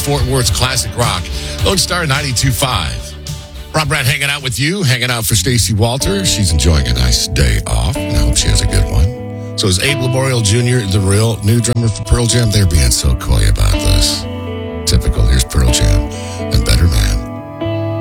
Fort Worth's classic rock. Lone Star 92.5. Rob Brad hanging out with you, hanging out for Stacey Walter. She's enjoying a nice day off, and I hope she has a good one. So is Abe Laboriel Jr., the real new drummer for Pearl Jam? They're being so coy about this. Typical. Here's Pearl Jam.